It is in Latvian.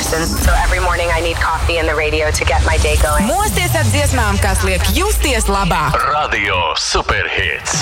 person. So every morning I need coffee and the radio to get my day going. Mosties ar dziesmām, kas liek justies labāk. Radio Superhits.